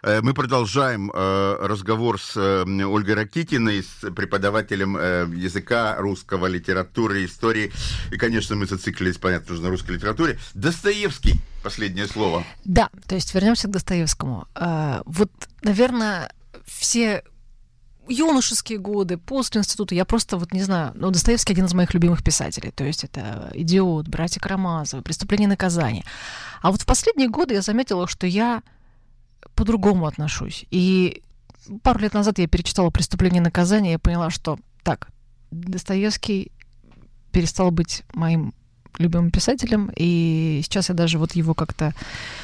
Мы продолжаем разговор с Ольгой Ракитиной, с преподавателем языка, русского, литературы, истории. И, конечно, мы зациклились, понятно, уже на русской литературе. Достоевский, последнее слово. Да, то есть вернемся к Достоевскому. Вот, наверное, все юношеские годы, после института, я просто вот не знаю, но Достоевский один из моих любимых писателей. То есть это «Идиот», «Братья Карамазовы», «Преступление и наказание». А вот в последние годы я заметила, что я по-другому отношусь. И пару лет назад я перечитала «Преступление и наказание» и поняла, что так, Достоевский перестал быть моим любимым писателем, и сейчас я даже вот его как-то,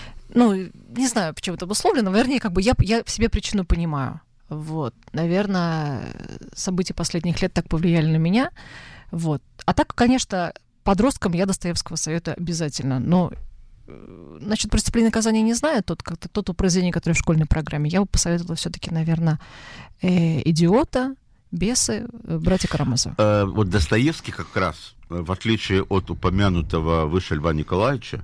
не знаю, почему это обусловлено, вернее, как бы я в себе причину понимаю. Вот, наверное, события последних лет так повлияли на меня. Вот. А так, конечно, подросткам я Достоевского советую обязательно, но насчет «Преступления и наказания» не знаю, то произведение, которое в школьной программе, я бы посоветовала все-таки, наверное, «Идиота», «Бесы», «Братья Карамазовы». Вот Достоевский как раз, в отличие от упомянутого выше Льва Николаевича,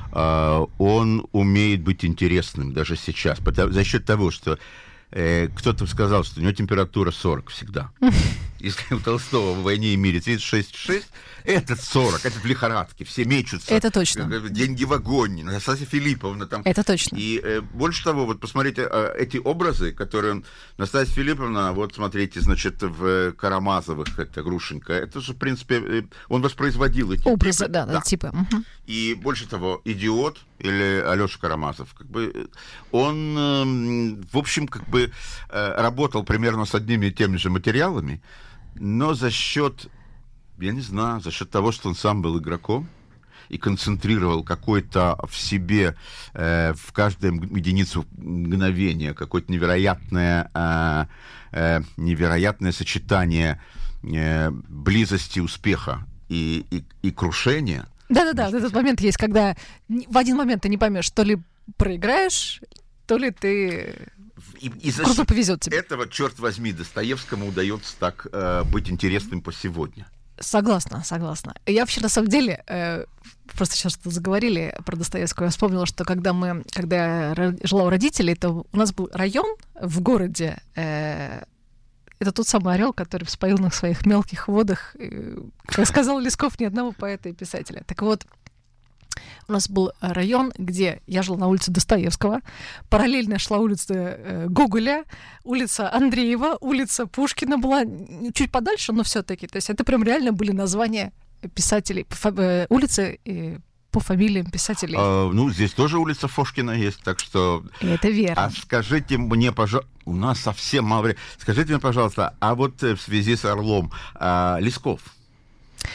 он умеет быть интересным даже сейчас, за счет того, что кто-то сказал, что у него температура 40 всегда. Если у Толстого в «Войне и мире» 36,6, этот 40, этот в лихорадке, все мечутся. Это точно. Деньги в огонь, Настасья Филипповна там. Это точно. И больше того, вот посмотрите, эти образы, которые Настасья Филипповна, вот смотрите, значит, в Карамазовых, это Грушенька, это же, в принципе, он воспроизводил эти образы, типы. да, типы. Угу. И больше того, «Идиот» или Алёша Карамазов, как бы он, в общем, как бы работал примерно с одними и теми же материалами, но за счет, я не знаю, за счет того, что он сам был игроком и концентрировал какой-то в себе, в каждую единицу мгновения, какое-то невероятное сочетание близости успеха и крушения. Да-да-да, этот момент есть, когда в один момент ты не поймешь, то ли проиграешь, то ли ты... И за круто повезет тебе. Этого, черт возьми, Достоевскому удается так быть интересным по сегодня. Согласна. Я вообще, на самом деле, просто сейчас что заговорили про Достоевского, я вспомнила, что когда я жила у родителей, то у нас был район в городе, это тот самый орел, который вспоил на своих мелких водах, как сказал Лесков, ни одного поэта и писателя. Так вот, у нас был район, где я жила на улице Достоевского, параллельно шла улица Гоголя, улица Андреева, улица Пушкина была чуть подальше, но все-таки. То есть это прям реально были названия писателей, улицы по фамилиям писателей. Здесь тоже улица Фошкина есть, так что... Это верно. А скажите мне, пожалуйста, у нас совсем мало времени. Скажите мне, пожалуйста, а вот в связи с Орлом, Лесков...